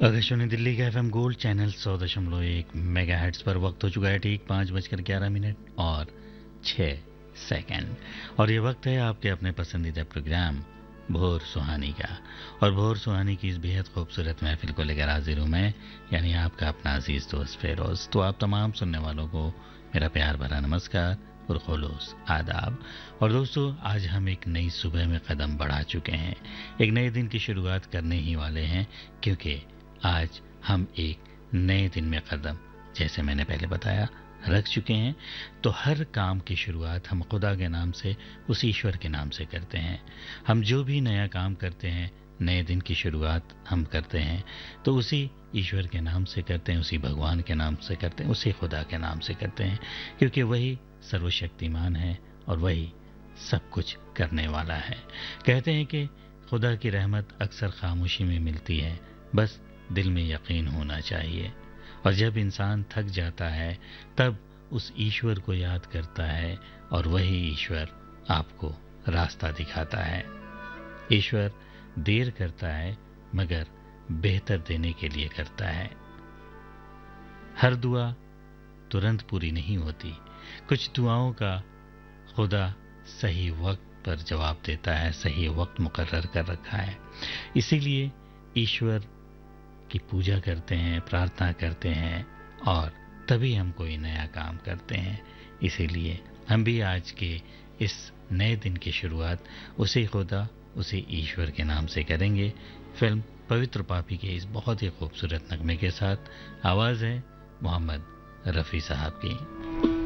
आकाशवाणी दिल्ली का FM gold channel 100.1 mega heads पर वक्त हो चुका है ठीक 5:11 और 6 सेकंड। और ये वक्त है आपके अपने पसंदीदा प्रोग्राम भोर सुहानी का। और भोर सुहानी की इस बेहद खूबसूरत महफिल को लेकर हाजिर हूँ मैं, यानी आपका अपना अजीज दोस्त फेरोज। तो आप तमाम सुनने वालों को मेरा प्यार भरा नमस्कार और खुलूस आदाब। और दोस्तों, आज हम एक नई सुबह में कदम बढ़ा चुके हैं, एक नए दिन की शुरुआत करने ही वाले हैं, क्योंकि आज हम एक नए दिन में कदम, जैसे मैंने पहले बताया, रख चुके हैं। तो हर काम की शुरुआत हम खुदा के नाम से, उस ईश्वर के नाम से करते हैं। हम जो भी नया काम करते हैं, नए दिन की शुरुआत हम करते हैं, तो उसी ईश्वर के नाम से करते हैं, उसी भगवान के नाम से करते हैं, उसी खुदा के नाम से करते हैं, क्योंकि वही सर्वशक्तिमान है और वही सब कुछ करने वाला है। कहते हैं कि खुदा की रहमत अक्सर खामोशी में मिलती है, बस दिल में यकीन होना चाहिए। और जब इंसान थक जाता है तब उस ईश्वर को याद करता है और वही ईश्वर आपको रास्ता दिखाता है। ईश्वर देर करता है मगर बेहतर देने के लिए करता है। हर दुआ तुरंत पूरी नहीं होती, कुछ दुआओं का खुदा सही वक्त पर जवाब देता है, सही वक्त मुकर्रर कर रखा है। इसीलिए ईश्वर की पूजा करते हैं, प्रार्थना करते हैं और तभी हम कोई नया काम करते हैं। इसीलिए हम भी आज के इस नए दिन की शुरुआत उसी खुदा, उसी ईश्वर के नाम से करेंगे। फिल्म पवित्र पापी के इस बहुत ही खूबसूरत नगमे के साथ आवाज़ है मोहम्मद रफ़ी साहब की।